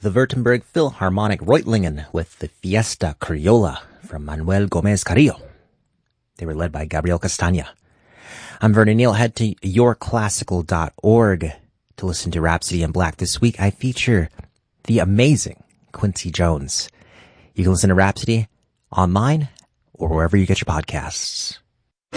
the Württemberg Philharmonic Reutlingen with the Fiesta Criolla from Manuel Gomez Carrillo. They were led by Gabriel Castagna. I'm Vernon Neal. Head to yourclassical.org to listen to Rhapsody in Black. This week I feature the amazing Quincy Jones. You can listen to Rhapsody online or wherever you get your podcasts.